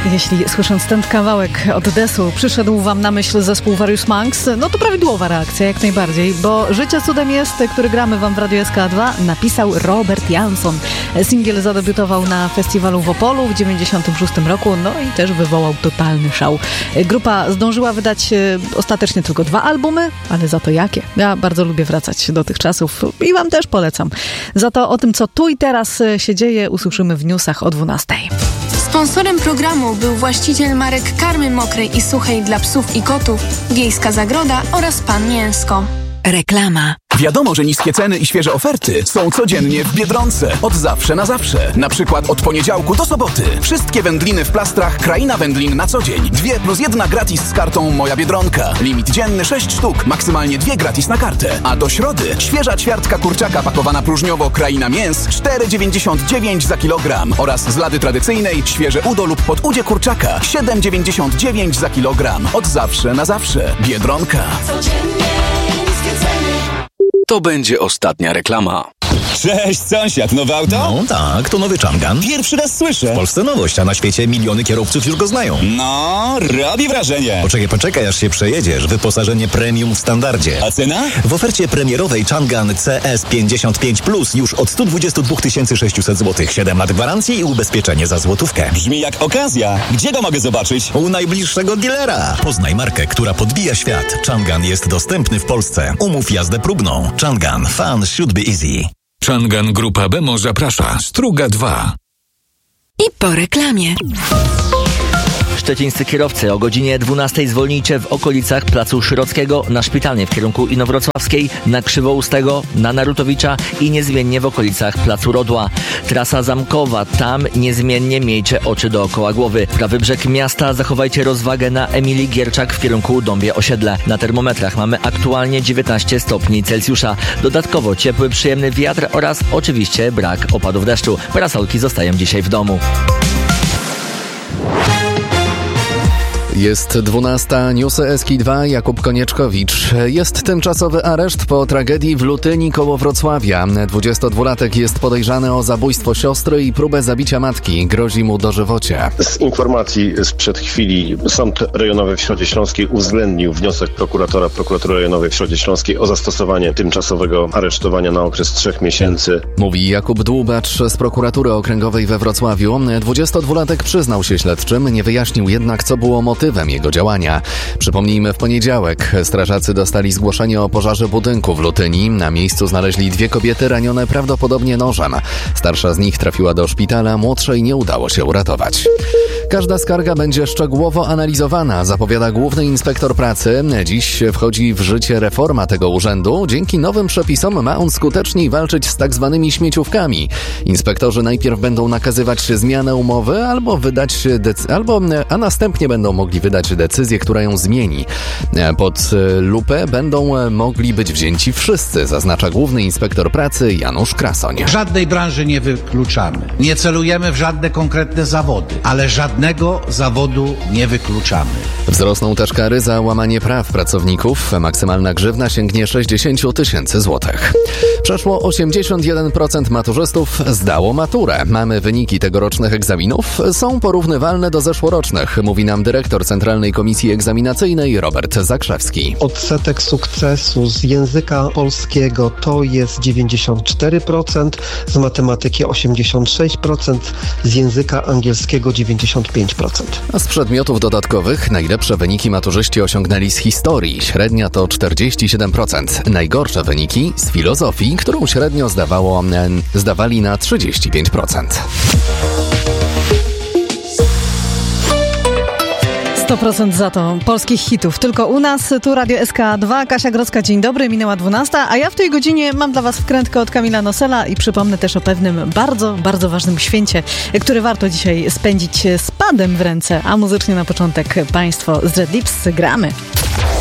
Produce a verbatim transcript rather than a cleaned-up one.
Jeśli słysząc ten kawałek od Desu przyszedł wam na myśl zespół Various Monks, no to prawidłowa reakcja, jak najbardziej, bo Życie cudem jest, który gramy wam w Radiu S K dwa, napisał Robert Jansson. Singiel zadebiutował na festiwalu w Opolu w dziewięćdziesiątym szóstym roku, no i też wywołał totalny szał. Grupa zdążyła wydać ostatecznie tylko dwa albumy, ale za to jakie? Ja bardzo lubię wracać do tych czasów i wam też polecam. Za to o tym, co tu i teraz się dzieje, usłyszymy w newsach o dwunastej. Sponsorem programu był właściciel marek karmy mokrej i suchej dla psów i kotów, Wiejska Zagroda oraz Pan Mięsko. Reklama. Wiadomo, że niskie ceny i świeże oferty są codziennie w Biedronce. Od zawsze na zawsze. Na przykład od poniedziałku do soboty. Wszystkie wędliny w plastrach Kraina Wędlin na co dzień. Dwie plus jedna gratis z kartą Moja Biedronka. Limit dzienny sześć sztuk. Maksymalnie dwie gratis na kartę. A do środy świeża ćwiartka kurczaka pakowana próżniowo Kraina Mięs cztery dziewięćdziesiąt dziewięć za kilogram. Oraz z lady tradycyjnej świeże udo lub podudzie kurczaka siedem dziewięćdziesiąt dziewięć za kilogram. Od zawsze na zawsze. Biedronka. Codziennie. To będzie ostatnia reklama. Cześć, sąsiad, nowe auto? No tak, to nowy Changan. Pierwszy raz słyszę. W Polsce nowość, a na świecie miliony kierowców już go znają. No, robi wrażenie. Poczekaj, poczekaj, aż się przejedziesz. Wyposażenie premium w standardzie. A cena? W ofercie premierowej Changan C S pięćdziesiąt pięć plus już od sto dwadzieścia dwa tysiące sześćset złotych. siedem lat gwarancji i ubezpieczenie za złotówkę. Brzmi jak okazja. Gdzie go mogę zobaczyć? U najbliższego dealera. Poznaj markę, która podbija świat. Changan jest dostępny w Polsce. Umów jazdę próbną. Changan. Fun should be easy. Changan Grupa Bemo zaprasza. Struga dwa. I po reklamie. Szczecińscy kierowcy o godzinie dwunastej zwolnijcie w okolicach Placu Szyrockiego, na Szpitalnie w kierunku Inowrocławskiej, na Krzywoustego, na Narutowicza i niezmiennie w okolicach Placu Rodła. Trasa zamkowa, tam niezmiennie miejcie oczy dookoła głowy. Prawy brzeg miasta zachowajcie rozwagę na Emilii Gierczak w kierunku Dąbie Osiedle. Na termometrach mamy aktualnie dziewiętnaście stopni Celsjusza. Dodatkowo ciepły, przyjemny wiatr oraz oczywiście brak opadów deszczu. Parasolki zostają dzisiaj w domu. Jest dwunasta, newsy S K dwa, Jakub Konieczkowicz. Jest tymczasowy areszt po tragedii w Lutyni koło Wrocławia. dwudziestodwulatek jest podejrzany o zabójstwo siostry i próbę zabicia matki. Grozi mu dożywocie. Z informacji sprzed chwili Sąd Rejonowy w Środzie Śląskiej uwzględnił wniosek prokuratora Prokuratury Rejonowej w Środzie Śląskiej o zastosowanie tymczasowego aresztowania na okres trzech miesięcy. Mówi Jakub Dłubacz z Prokuratury Okręgowej we Wrocławiu. dwudziestodwulatek przyznał się śledczym, nie wyjaśnił jednak, co było motywem jego działania. Przypomnijmy, w poniedziałek strażacy dostali zgłoszenie o pożarze budynku w Lutyni. Na miejscu znaleźli dwie kobiety ranione prawdopodobnie nożem. Starsza z nich trafiła do szpitala, młodszej nie udało się uratować. Każda skarga będzie szczegółowo analizowana, zapowiada główny inspektor pracy. Dziś wchodzi w życie reforma tego urzędu. Dzięki nowym przepisom ma on skuteczniej walczyć z tak zwanymi śmieciówkami. Inspektorzy najpierw będą nakazywać zmianę umowy albo wydać decy- albo, a następnie będą mogli wydać decyzję, która ją zmieni. Pod lupę będą mogli być wzięci wszyscy, zaznacza główny inspektor pracy Janusz Krasoń. Żadnej branży nie wykluczamy. Nie celujemy w żadne konkretne zawody, ale żadnego zawodu nie wykluczamy. Wzrosną też kary za łamanie praw pracowników. Maksymalna grzywna sięgnie sześćdziesiąt tysięcy złotych. Przeszło osiemdziesiąt jeden procent maturzystów zdało maturę. Mamy wyniki tegorocznych egzaminów. Są porównywalne do zeszłorocznych, mówi nam dyrektor Centralnej Komisji Egzaminacyjnej Robert Zakrzewski. Odsetek sukcesu z języka polskiego to jest dziewięćdziesiąt cztery procent, z matematyki osiemdziesiąt sześć procent, z języka angielskiego dziewięćdziesiąt pięć procent. A z przedmiotów dodatkowych najlepsze wyniki maturzyści osiągnęli z historii. Średnia to czterdzieści siedem procent. Najgorsze wyniki z filozofii, którą średnio zdawało, zdawali na trzydzieści pięć procent. sto procent za to polskich hitów. Tylko u nas, tu Radio S K dwa. Kasia Grodzka, dzień dobry, minęła dwunasta, a ja w tej godzinie mam dla was wkrętkę od Kamila Nosela i przypomnę też o pewnym bardzo, bardzo ważnym święcie, który warto dzisiaj spędzić z padem w ręce. A muzycznie na początek państwo z Red Lips gramy.